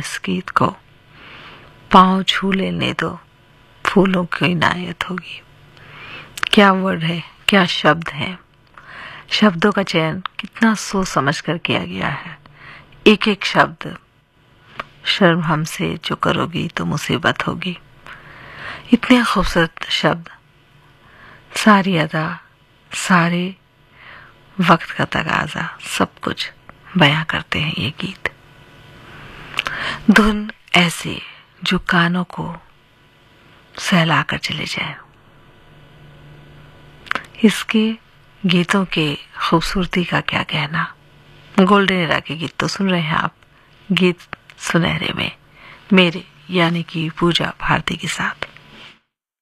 इस गीत को। पाँव छू लेने दो, फूलों की इनायत होगी। क्या वर्ड है, क्या शब्द है। शब्दों का चयन कितना सोच समझ कर किया गया है। एक एक शब्द, शर्म हमसे जो करोगी तो मुसीबत होगी। इतने खूबसूरत शब्द, सारी अदा, सारे वक्त का तगाजा, सब कुछ बयां करते हैं ये गीत। धुन ऐसी जो कानों को सहला कर चले जाए। इसके गीतों के खूबसूरती का क्या कहना। गोल्डन एरा के गीत तो सुन रहे हैं आप, गीत सुनहरे में मेरे यानी कि पूजा भारती के साथ।